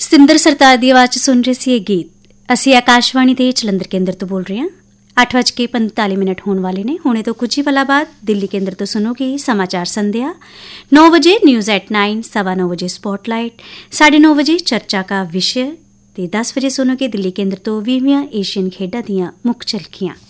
ਸਤਿੰਦਰ ਸਰਤਾਜ ਦੀ ਆਵਾਜ਼ 'ਚ ਸੁਣ ਰਹੇ ਸੀ ਇਹ ਗੀਤ। ਅਸੀਂ ਆਕਾਸ਼ਵਾਣੀ ਦੇ ਜਲੰਧਰ ਕੇਂਦਰ ਤੋਂ ਬੋਲ ਰਹੇ ਹਾਂ। 8:45 ਹੋਣ ਵਾਲੇ ਨੇ। ਹੁਣੇ ਤੋਂ ਕੁਝ ਹੀ ਪਲਾਂ ਬਾਅਦ ਦਿੱਲੀ ਕੇਂਦਰ ਤੋਂ ਸੁਣੋਗੇ ਸਮਾਚਾਰ ਸੰਧਿਆ। 9 बजे न्यूज़ एट 9, 9:15 बजे स्पॉटलाइट, 9:30 बजे चर्चा का विषय ਤੇ 10 ਵਜੇ ਸੁਣੋਗੇ ਦਿੱਲੀ ਕੇਂਦਰ ਤੋਂ 20ਵੀਆਂ ਏਸ਼ੀਅਨ ਖੇਡਾਂ ਦੀਆਂ ਮੁੱਖ ਝਲਕੀਆਂ।